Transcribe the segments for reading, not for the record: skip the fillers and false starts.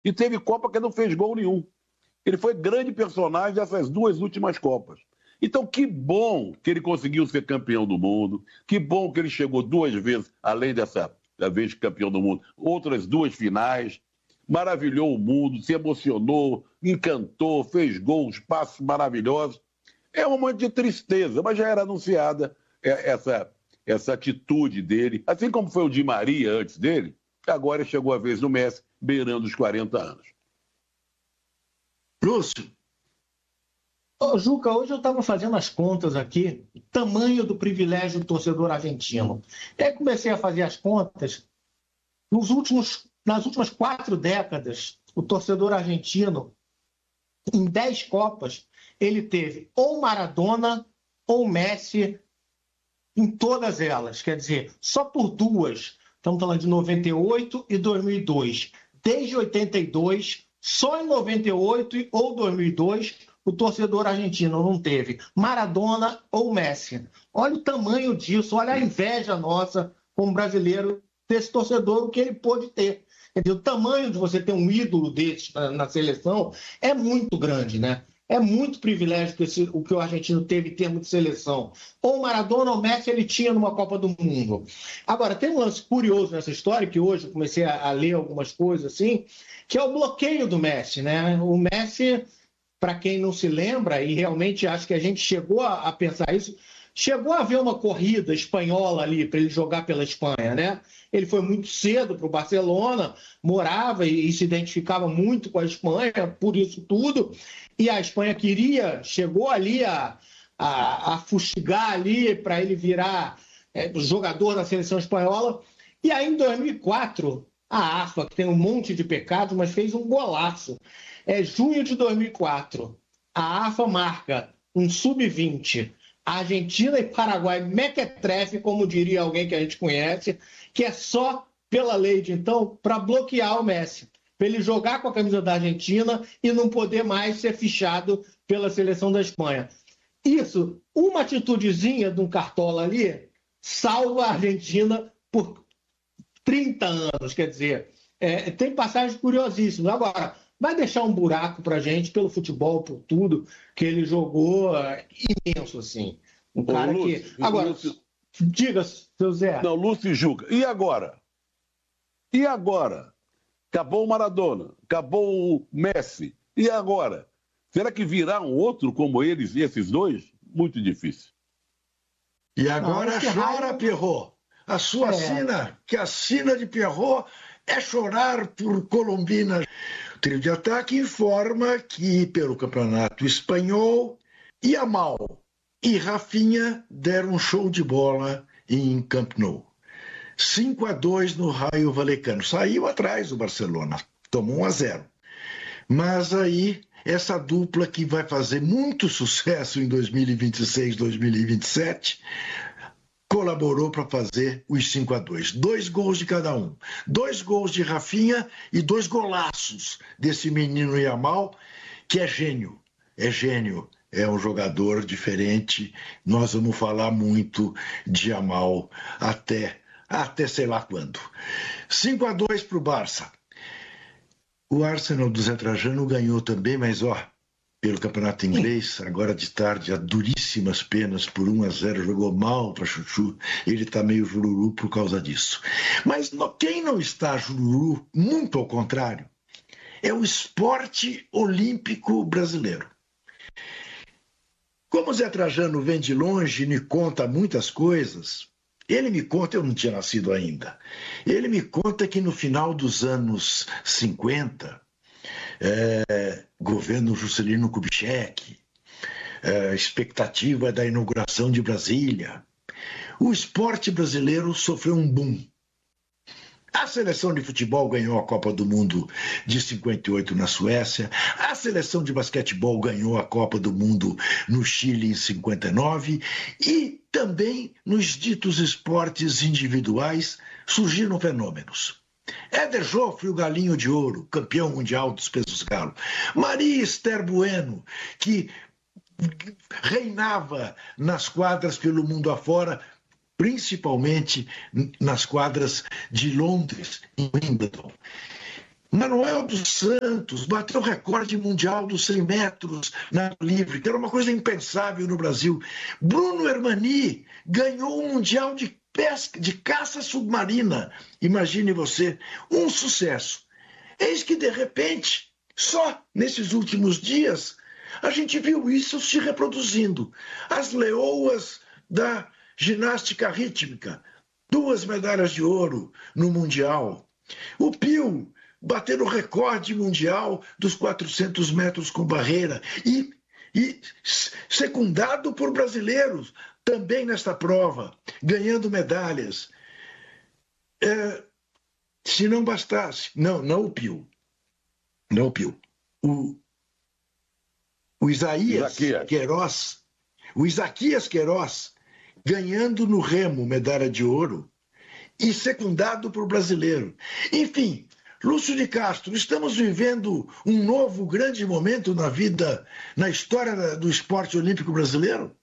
E teve Copa que não fez gol nenhum. Ele foi grande personagem dessas duas últimas Copas. Então, que bom que ele conseguiu ser campeão do mundo, que bom que ele chegou 2 vezes, além dessa vez campeão do mundo, outras 2 finais, maravilhou o mundo, se emocionou, encantou, fez gols, passos maravilhosos. É um momento de tristeza, mas já era anunciada essa atitude dele, assim como foi o Di Maria antes dele, agora chegou a vez do Messi, beirando os 40 anos. Lúcio. Ô, Juca, hoje eu estava fazendo as contas aqui, tamanho do privilégio do torcedor argentino. E aí comecei a fazer as contas. Nas últimas 4 décadas, o torcedor argentino, em 10 Copas, ele teve ou Maradona ou Messi em todas elas. Quer dizer, só por 2, estamos falando de 98 e 2002. Desde 82, só em 98 ou 2002, o torcedor argentino não teve Maradona ou Messi. Olha o tamanho disso, olha a inveja nossa como brasileiro desse torcedor, o que ele pôde ter. Quer dizer, o tamanho de você ter um ídolo desse na seleção é muito grande, né? É muito privilégio o que o argentino teve em termos de seleção. Ou Maradona ou Messi ele tinha numa Copa do Mundo. Agora, tem um lance curioso nessa história, que hoje eu comecei a ler algumas coisas assim, que é o bloqueio do Messi, né? O Messi, para quem não se lembra, e realmente acho que a gente chegou a pensar isso, chegou a haver uma corrida espanhola ali para ele jogar pela Espanha, né? Ele foi muito cedo para o Barcelona, morava e se identificava muito com a Espanha, por isso tudo. E a Espanha chegou ali a fustigar ali para ele virar jogador da seleção espanhola. E aí, em 2004, a AFA, que tem um monte de pecados, mas fez um golaço. Junho de 2004, a AFA marca um sub-20, Argentina e Paraguai mequetrefe, como diria alguém que a gente conhece, que é só pela lei de então, para bloquear o Messi, para ele jogar com a camisa da Argentina e não poder mais ser fichado pela seleção da Espanha. Isso, uma atitudezinha de um cartola ali, salva a Argentina por 30 anos, quer dizer, tem passagens curiosíssimas. Agora, vai deixar um buraco para a gente pelo futebol, por tudo que ele jogou, imenso, assim. Um cara Lúcio, que... Agora, Lúcio... diga, seu Zé. Não, Lúcio e Juca. E agora? E agora? Acabou o Maradona, acabou o Messi. E agora? Será que virá um outro como eles e esses dois? Muito difícil. E agora chora, Pierrot. A sua sina, que a sina de Pierrot é chorar por Colombina. O trio de ataque informa que, pelo campeonato espanhol, Yamal e Rafinha deram um show de bola em Camp Nou. 5-2 no Raio Vallecano. Saiu atrás o Barcelona, tomou 1-0. Mas aí, essa dupla que vai fazer muito sucesso em 2026, 2027, colaborou para fazer os 5-2. 2 gols de cada um. 2 gols de Rafinha e 2 golaços desse menino Yamal, que é gênio. É gênio. É um jogador diferente. Nós vamos falar muito de Yamal até sei lá quando. 5-2 para o Barça. O Arsenal do Zé Trajano ganhou também, mas pelo campeonato inglês, agora de tarde, a duríssimas penas por 1-0, jogou mal para Chuchu, ele está meio jururu por causa disso. Mas quem não está jururu, muito ao contrário, é o esporte olímpico brasileiro. Como o Zé Trajano vem de longe e me conta muitas coisas, ele me conta, eu não tinha nascido ainda, ele me conta que no final dos anos 50, governo Juscelino Kubitschek, expectativa da inauguração de Brasília, o esporte brasileiro sofreu um boom. A seleção de futebol ganhou a Copa do Mundo de 58 na Suécia, a seleção de basquetebol ganhou a Copa do Mundo no Chile em 59 e também nos ditos esportes individuais surgiram fenômenos. Éder Joffre, o galinho de ouro, campeão mundial dos pesos galo. Maria Esther Bueno, que reinava nas quadras pelo mundo afora, principalmente nas quadras de Londres, em Wimbledon. Manuel dos Santos bateu o recorde mundial dos 100 metros na livre, que era uma coisa impensável no Brasil. Bruno Hermani ganhou o Mundial de pesca, de caça submarina. Imagine você, um sucesso. Eis que, de repente, só nesses últimos dias, a gente viu isso se reproduzindo. As leoas da ginástica rítmica, 2 medalhas de ouro no Mundial. O Pio batendo o recorde mundial dos 400 metros com barreira e secundado por brasileiros também nesta prova, ganhando medalhas. Se não bastasse, não o Pio, o Isaquias Queiroz, ganhando no remo medalha de ouro e secundado por brasileiro. Enfim, Lúcio de Castro, estamos vivendo um novo grande momento na história do esporte olímpico brasileiro?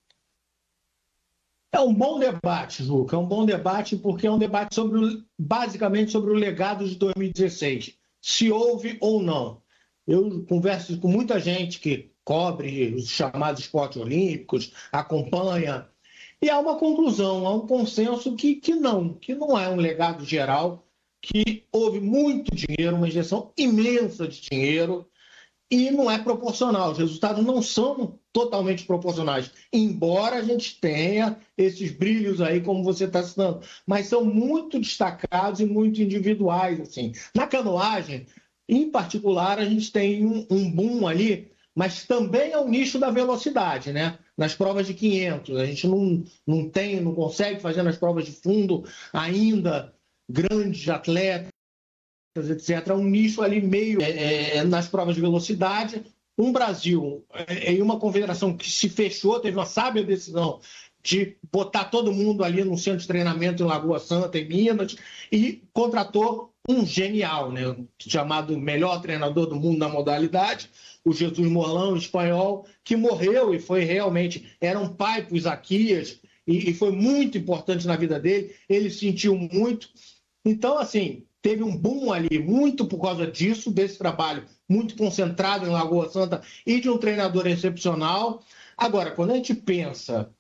É um bom debate, Juca, é um bom debate porque é um debate basicamente sobre o legado de 2016, se houve ou não. Eu converso com muita gente que cobre os chamados esportes olímpicos, acompanha, e há uma conclusão, há um consenso que não é um legado geral, que houve muito dinheiro, uma injeção imensa de dinheiro, e não é proporcional. Os resultados não são totalmente proporcionais, embora a gente tenha esses brilhos aí, como você está citando, mas são muito destacados e muito individuais. Assim. Na canoagem, em particular, a gente tem um boom ali, mas também é um nicho da velocidade, né? Nas provas de 500, a gente não consegue fazer nas provas de fundo ainda grandes atletas, etc. Um nicho ali meio nas provas de velocidade. Um Brasil em uma confederação que se fechou, teve uma sábia decisão de botar todo mundo ali no centro de treinamento em Lagoa Santa, em Minas, e contratou um genial, né? Chamado melhor treinador do mundo na modalidade, o Jesus Morlão, espanhol, que morreu e foi realmente, era um pai para o Isaquias, e foi muito importante na vida dele, ele sentiu muito. Então, assim, teve um boom ali, muito por causa disso, desse trabalho muito concentrado em Lagoa Santa e de um treinador excepcional. Agora, quando a gente pensa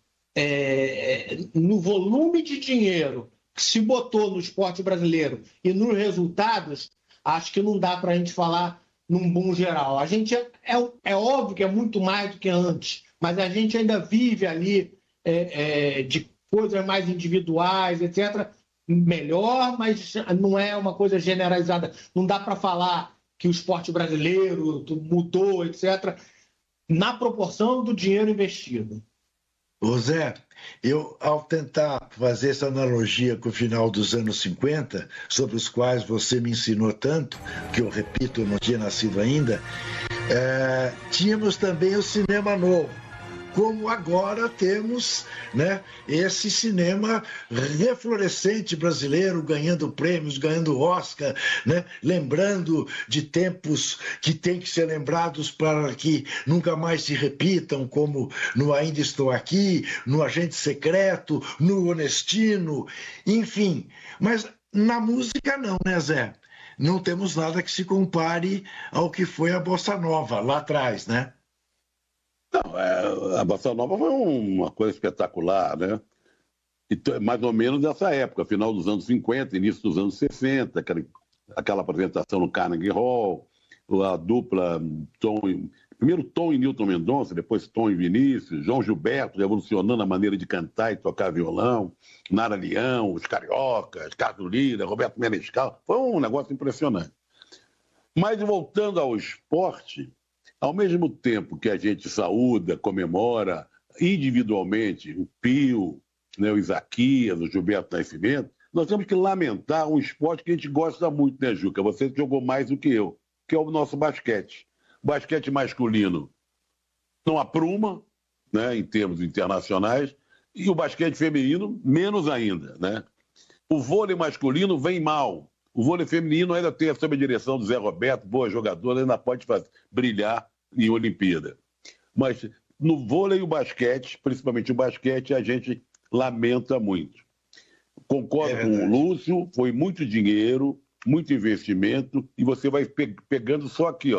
no volume de dinheiro que se botou no esporte brasileiro e nos resultados, acho que não dá para a gente falar num boom geral. A gente é óbvio que é muito mais do que antes, mas a gente ainda vive ali de coisas mais individuais, etc., melhor, mas não é uma coisa generalizada. Não dá para falar que o esporte brasileiro mudou, etc., na proporção do dinheiro investido. Ô Zé, eu, ao tentar fazer essa analogia com o final dos anos 50, sobre os quais você me ensinou tanto, que eu repito, eu não tinha nascido ainda, tínhamos também o cinema novo. Como agora temos, né, esse cinema reflorescente brasileiro, ganhando prêmios, ganhando Oscar, né, lembrando de tempos que têm que ser lembrados para que nunca mais se repitam, como no Ainda Estou Aqui, no Agente Secreto, no Honestino, enfim. Mas na música não, né, Zé? Não temos nada que se compare ao que foi a Bossa Nova lá atrás, né? Não, a Bossa Nova foi uma coisa espetacular, né? E mais ou menos dessa época, final dos anos 50, início dos anos 60, aquela apresentação no Carnegie Hall, a dupla primeiro Tom e Nilton Mendonça, depois Tom e Vinícius, João Gilberto revolucionando a maneira de cantar e tocar violão, Nara Leão, os Cariocas, Carlos Lira, Roberto Menescal, foi um negócio impressionante. Mas voltando ao esporte, ao mesmo tempo que a gente saúda, comemora individualmente o Pio, né, o Isaquias, o Gilberto Nascimento, nós temos que lamentar um esporte que a gente gosta muito, né, Juca? Você jogou mais do que eu, que é o nosso basquete. O basquete masculino não apruma, né, em termos internacionais, e o basquete feminino menos ainda, né? O vôlei masculino vem mal. O vôlei feminino ainda tem, sob a direção do Zé Roberto, boa jogadora, ainda pode brilhar em Olimpíada. Mas no vôlei e o basquete, principalmente o basquete, a gente lamenta muito. Concordo com o Lúcio, foi muito dinheiro, muito investimento, e você vai pegando só aqui, ó.